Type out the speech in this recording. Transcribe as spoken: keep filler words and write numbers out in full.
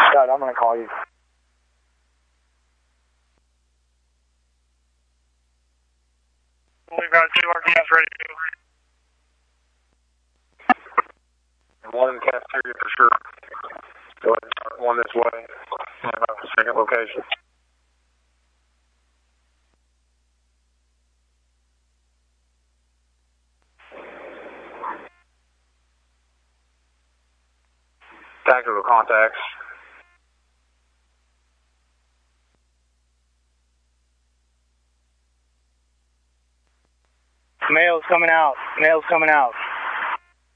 Dad, I'm going to call you. We've got two R P Ms ready to go. One in the cafeteria for sure. Go ahead and start one this way. And about the second location. Tactical contacts. Male's coming out. Male's coming out.